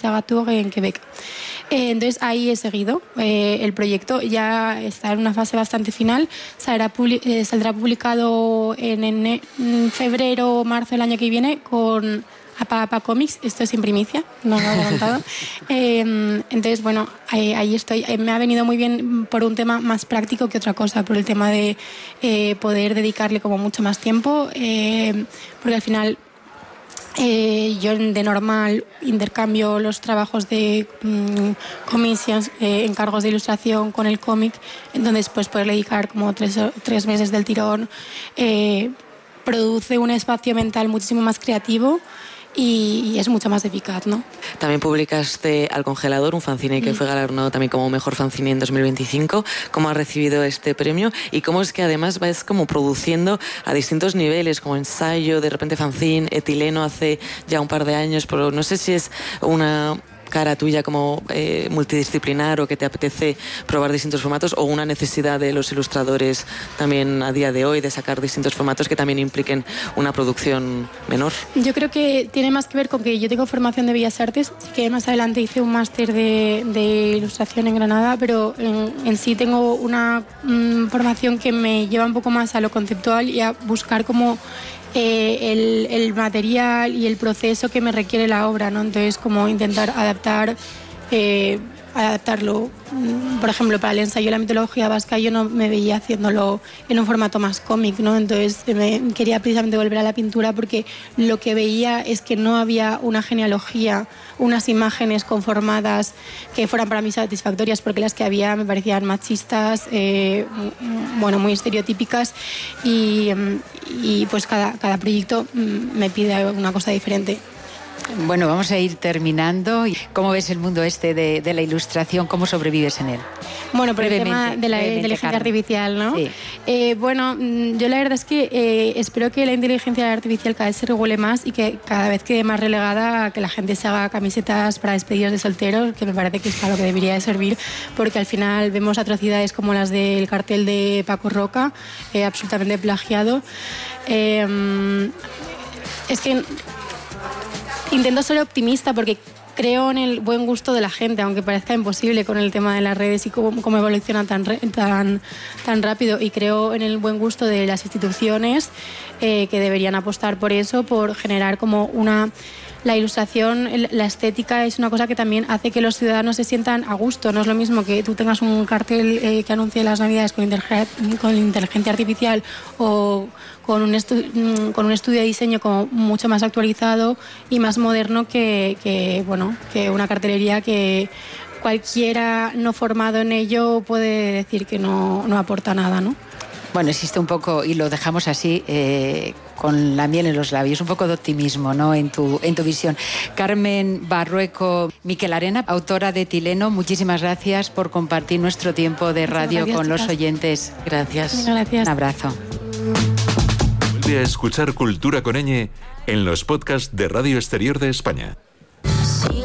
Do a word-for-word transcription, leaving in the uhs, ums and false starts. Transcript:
Sagatour en Quebec. Eh, entonces ahí he seguido eh, el proyecto, ya está en una fase bastante final, saldrá, publi- eh, saldrá publicado en, en, en febrero o marzo del año que viene con Apa Apa Comics. Esto es en primicia, no lo he contado. eh, entonces, bueno, ahí, ahí estoy. Eh, me ha venido muy bien por un tema más práctico que otra cosa, por el tema de eh, poder dedicarle como mucho más tiempo, eh, porque al final Eh, yo de normal intercambio los trabajos de mmm, commissions, eh, encargos de ilustración con el cómic, entonces pues poder dedicar como tres, tres meses del tirón eh, produce un espacio mental muchísimo más creativo y, y es mucho más eficaz, ¿no? También publicaste Al Congelador, un fanzine que mm. fue galardonado también como mejor fanzine en dos mil veinticinco. ¿Cómo has recibido este premio? Y cómo es que además vas como produciendo a distintos niveles, como ensayo, de repente fanzine, etileno hace ya un par de años, pero no sé si es una cara tuya como eh, multidisciplinar o que te apetece probar distintos formatos, o una necesidad de los ilustradores también a día de hoy de sacar distintos formatos que también impliquen una producción menor. Yo creo que tiene más que ver con que yo tengo formación de Bellas Artes, sí que más adelante hice un máster de, de ilustración en Granada, pero en, en sí tengo una mmm, formación que me lleva un poco más a lo conceptual y a buscar como Eh, el, el material y el proceso que me requiere la obra, ¿no? Entonces, como intentar adaptar, eh, adaptarlo. Por ejemplo, para el ensayo de la mitología vasca yo no me veía haciéndolo en un formato más cómic, ¿no? Entonces me quería precisamente volver a la pintura porque lo que veía es que no había una genealogía, unas imágenes conformadas que fueran para mí satisfactorias, porque las que había me parecían machistas, eh, bueno, muy estereotípicas, y, y pues cada, cada proyecto me pide una cosa diferente. Bueno, vamos a ir terminando. ¿Cómo ves el mundo este de, de la ilustración? ¿Cómo sobrevives en él? Bueno, por el tema de la inteligencia artificial, ¿no? Sí. Eh, bueno, yo la verdad es que eh, espero que la inteligencia artificial cada vez se regule más y que cada vez quede más relegada a que la gente se haga camisetas para despedidos de solteros, que me parece que es para lo que debería de servir, porque al final vemos atrocidades como las del cartel de Paco Roca, eh, absolutamente plagiado. Eh, es que intento ser optimista porque creo en el buen gusto de la gente, aunque parezca imposible con el tema de las redes y cómo, cómo evoluciona tan, tan, tan rápido, y creo en el buen gusto de las instituciones eh, que deberían apostar por eso, por generar como una... La ilustración, la estética es una cosa que también hace que los ciudadanos se sientan a gusto. No es lo mismo que tú tengas un cartel eh, que anuncie las Navidades con, interge- con inteligencia artificial o con un, estu- con un estudio de diseño como mucho más actualizado y más moderno que, que, bueno, que una cartelería que cualquiera no formado en ello puede decir que no, no aporta nada, ¿no? Bueno, existe un poco, y lo dejamos así, eh, con la miel en los labios, un poco de optimismo, ¿no?, en tu, en tu visión. Carmen Barrueco Miquelarena, autora de Etileno, muchísimas gracias por compartir nuestro tiempo de radio gracias, con los chicas. oyentes. Gracias. Gracias. Un abrazo. Vuelve a escuchar Cultura con Ñ en los podcasts de Radio Exterior de España.